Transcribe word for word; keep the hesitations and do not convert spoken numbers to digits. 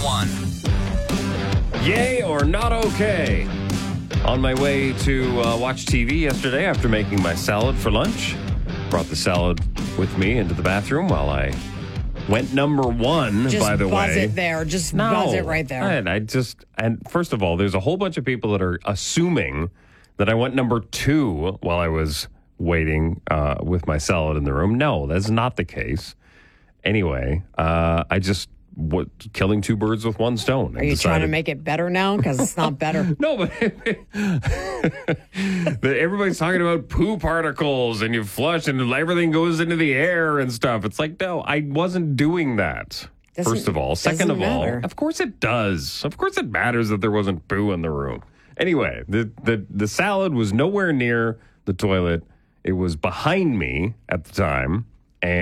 one. Yay or not okay? On my way to uh, watch T V yesterday after making my salad for lunch. Brought the salad with me into the bathroom while I went number one, Just by the way. buzz it there. Just No. buzz it right there. And I just, and first of all, there's a whole bunch of people that are assuming that I went number two while I was waiting uh, with my salad in the room. No, that's not the case. Anyway, uh, I just, what, killing two birds with one stone. Are you decided, trying to make it better now? Because it's not better. No, but everybody's talking about poo particles and you flush and everything goes into the air and stuff. It's like, no, I wasn't doing that. Doesn't- First of all. Second of doesn't all, matter. of course it does. Of course it matters that there wasn't poo in the room. Anyway, the, the, the salad was nowhere near the toilet. It was behind me at the time.